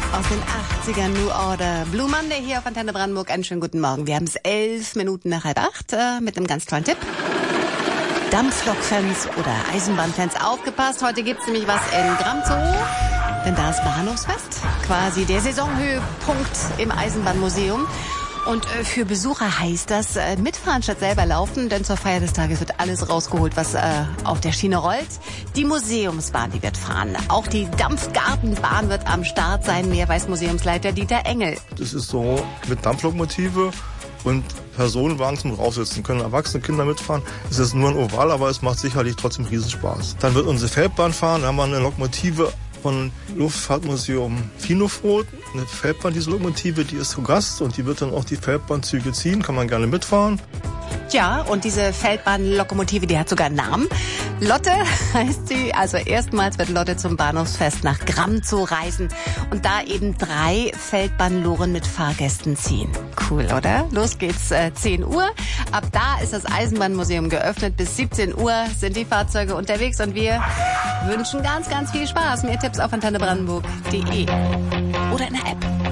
Aus den 80ern, New Order. Blue Monday hier auf Antenne Brandenburg. Einen schönen guten Morgen. Wir haben es 11 Minuten nach 7:30 mit einem ganz tollen Tipp. Dampflokfans oder Eisenbahnfans, aufgepasst. Heute gibt's nämlich was in Gramzow. Denn da ist Bahnhofsfest. Quasi der Saisonhöhepunkt im Eisenbahnmuseum. Und für Besucher heißt das, mitfahren statt selber laufen, denn zur Feier des Tages wird alles rausgeholt, was auf der Schiene rollt. Die Museumsbahn, die wird fahren. Auch die Dampfgartenbahn wird am Start sein, mehr weiß Museumsleiter Dieter Engel. Das ist so mit Dampflokomotive und Personenwagen zum Draufsitzen. Können erwachsene Kinder mitfahren. Es ist nur ein Oval, aber es macht sicherlich trotzdem Riesenspaß. Dann wird unsere Feldbahn fahren, da haben wir eine Lokomotive von Luftfahrtmuseum Finofroth, eine Feldbahn, diese Lokomotive, die ist zu Gast und die wird dann auch die Feldbahnzüge ziehen, kann man gerne mitfahren. Ja, und diese Feldbahnlokomotive, die hat sogar einen Namen. Lotte heißt sie, also erstmals wird Lotte zum Bahnhofsfest nach Gramzow reisen und da eben 3 Feldbahnloren mit Fahrgästen ziehen. Cool, oder? Los geht's, 10 Uhr. Ab da ist das Eisenbahnmuseum geöffnet. Bis 17 Uhr sind die Fahrzeuge unterwegs und wir wünschen ganz, ganz viel Spaß. Mehr Tipps auf antennebrandenburg.de oder in der App.